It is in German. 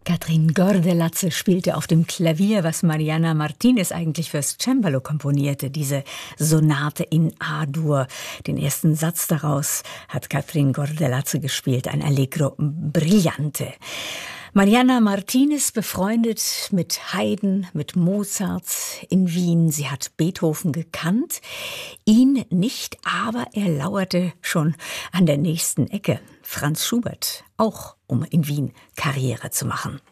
Katrin Gordelatze spielte auf dem Klavier, was Mariana Martinez eigentlich fürs Cembalo komponierte, diese Sonate in A-Dur. Den ersten Satz daraus hat Katrin Gordelatze gespielt, ein Allegro brillante. Mariana Martinez befreundet mit Haydn, mit Mozart in Wien. Sie hat Beethoven gekannt, ihn nicht, aber er lauerte schon an der nächsten Ecke. Franz Schubert, auch um in Wien Karriere zu machen.